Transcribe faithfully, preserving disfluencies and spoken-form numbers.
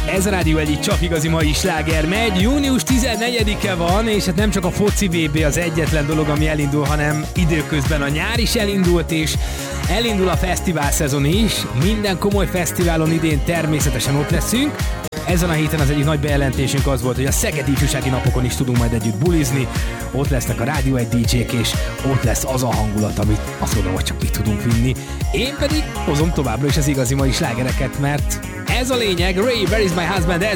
Ez a Rádió egy csak igazi mai sláger megy. június tizennegyedike van, és hát nem csak a foci vé bé az egyetlen dolog, ami elindul, hanem időközben a nyár is elindult, és elindul a fesztivál szezon is. Minden komoly fesztiválon idén természetesen ott leszünk. Ezen a héten az egyik nagy bejelentésünk az volt, hogy a Szegedi Ifjúsági Napokon is tudunk majd együtt bulizni. Ott lesznek a Rádió egy dé dzsék, és ott lesz az a hangulat, amit azt mondom, hogy csak mi tudunk vinni. Én pedig hozom továbbra is az igazi mai slágereket, mert ez a lényeg. Ray, Where is my husband? Ez